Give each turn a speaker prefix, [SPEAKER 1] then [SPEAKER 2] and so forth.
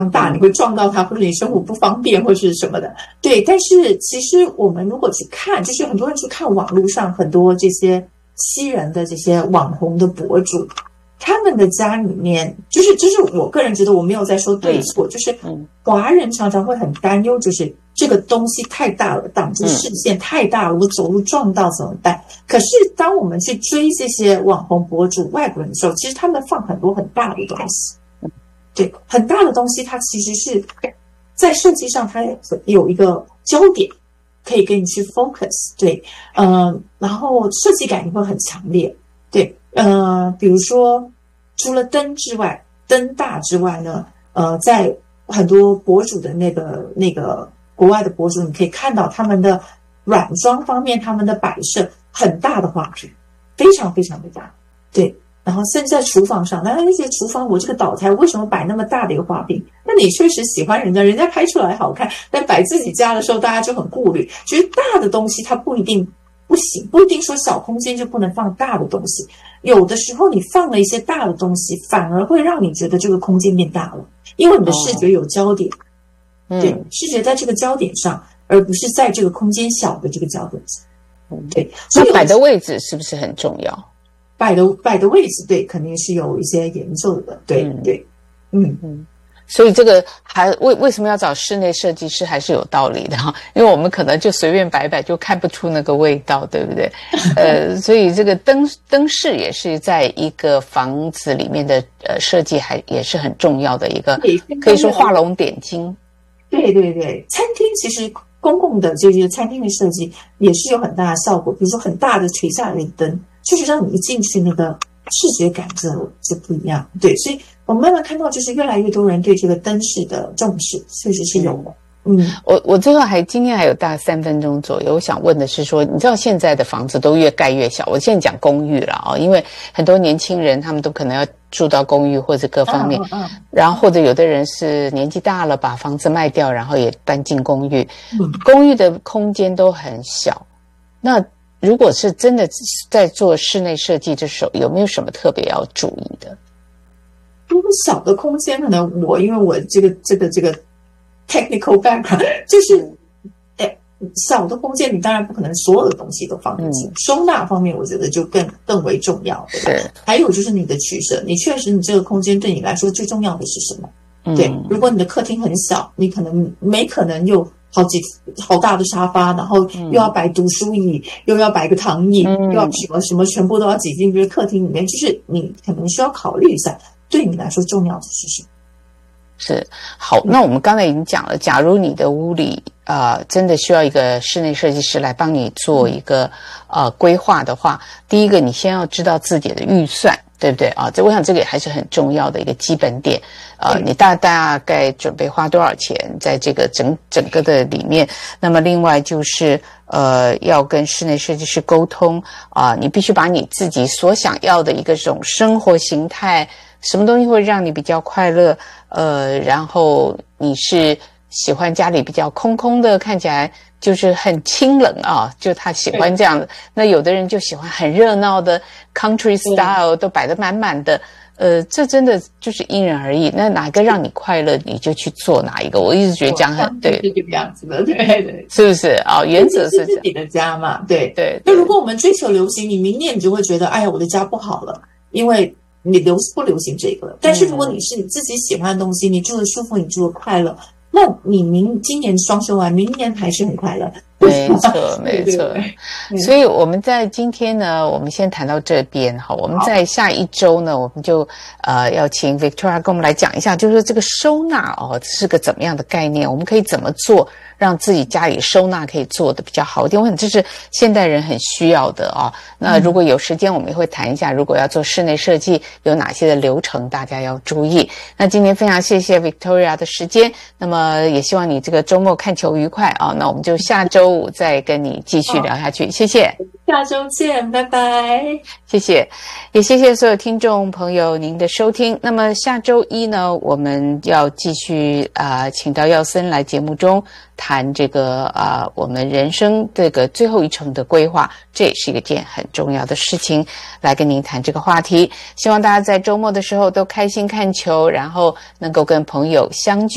[SPEAKER 1] 大，你会撞到它，或者你生活不方便或是什么的。对，但是其实我们如果去看，就是很多人去看网络上很多这些西人的这些网红的博主，他们的家里面，就是我个人觉得我没有在说对错，就是华人常常会很担忧，就是这个东西太大了，挡住视线太大了，我走路撞到怎么办？可是当我们去追这些网红博主外国人的时候，其实他们放很多很大的东西，对，很大的东西，它其实是在设计上它有一个焦点，可以给你去 focus， 对，然后设计感也会很强烈，对，比如说除了灯之外，灯大之外呢，在很多博主的那个国外的博主，你可以看到他们的软装方面，他们的摆设很大的画屏，非常非常的大，对。然后甚至在厨房上，大家就觉得厨房我这个岛台为什么摆那么大的一个画屏？那你确实喜欢人家拍出来好看，但摆自己家的时候，大家就很顾虑，觉得大的东西它不一定不行，不一定说小空间就不能放大的东西。有的时候你放了一些大的东西，反而会让你觉得这个空间变大了，因为你的视觉有焦点，对，视觉在这个焦点上，而不是在这个空间小的这个焦点上。对，
[SPEAKER 2] 那摆的位置是不是很重要？
[SPEAKER 1] 摆的位置，对，肯定是有一些研究的，对对，
[SPEAKER 2] 所以这个为什么要找室内设计师还是有道理的哈，因为我们可能就随便摆就看不出那个味道，对不对？所以这个灯饰也是在一个房子里面的设计也是很重要的一个，可以说画龙点睛。
[SPEAKER 1] 对对对，餐厅其实公共的这些餐厅的设计也是有很大的效果，比如说很大的垂下来的灯，就是让你一进去那个视觉感就不一样。对，所以我们慢慢看到，就是越来越多人对这个灯饰的重视，确实是有的。
[SPEAKER 2] 我最后今天还有大概3分钟左右，我想问的是说，你知道现在的房子都越盖越小，我现在讲公寓了因为很多年轻人他们都可能要住到公寓或者各方面，然后或者有的人是年纪大了把房子卖掉，然后也搬进公寓，公寓的空间都很小。那如果是真的在做室内设计的时候，有没有什么特别要注意的？
[SPEAKER 1] 如果小的空间，可能因为我这个technical background， 就是小的空间，你当然不可能所有的东西都放进去，收纳方面我觉得就更为重要，对吧？还有就是你的取舍，你确实你这个空间对你来说最重要的是什么？对，如果你的客厅很小，你没可能有好大的沙发，然后又要摆读书椅，又要摆个躺椅，又要什么全部都要挤进去客厅里面，就是你可能需要考虑一下，对你来说重要的是什么？
[SPEAKER 2] 是，好，那我们刚才已经讲了，假如你的屋里真的需要一个室内设计师来帮你做一个规划的话，第一个你先要知道自己的预算，对不对我想这个也还是很重要的一个基本点你大概准备花多少钱在这个整个的里面。那么另外就是要跟室内设计师沟通你必须把你自己所想要的一个这种生活形态，什么东西会让你比较快乐然后你是喜欢家里比较空空的，看起来就是很清冷就他喜欢这样的。那有的人就喜欢很热闹的 country style 都摆得满满的这真的就是因人而异，那哪个让你快乐你就去做哪一个。我一直觉得这样很对，
[SPEAKER 1] 是这个样子的，对对，
[SPEAKER 2] 是不是原则是
[SPEAKER 1] 自己的家嘛，对
[SPEAKER 2] 对。
[SPEAKER 1] 那如果我们追求流行，你明年你就会觉得哎呀我的家不好了，因为你不流行这个了。但是如果你是你自己喜欢的东西，你住的舒服，你住的快乐，那你今年装修完，明年还是很快乐。
[SPEAKER 2] 没错没错。所以我们在今天呢，我们先谈到这边好，我们在下一周呢，我们就要请 Victoria 跟我们来讲一下，就是这个收纳是个怎么样的概念，我们可以怎么做让自己家里收纳可以做得比较好一点。我想这是现代人很需要的那如果有时间我们也会谈一下，如果要做室内设计有哪些的流程大家要注意。那今天非常谢谢 Victoria 的时间，那么也希望你这个周末看球愉快那我们就下周五再跟你继续聊下去谢谢，
[SPEAKER 1] 下周见，拜拜。
[SPEAKER 2] 谢谢，也谢谢所有听众朋友您的收听。那么下周一呢，我们要继续请到耀森来节目中谈这个我们人生这个最后一程的规划，这也是一件很重要的事情，来跟您谈这个话题。希望大家在周末的时候都开心看球，然后能够跟朋友相聚。